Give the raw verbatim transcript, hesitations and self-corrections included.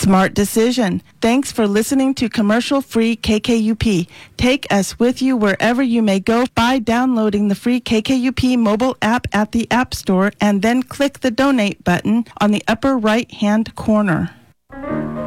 Smart decision. Thanks for listening to commercial-free K K U P. Take us with you wherever you may go by downloading the free K K U P mobile app at the App Store and then click the donate button on the upper right-hand corner.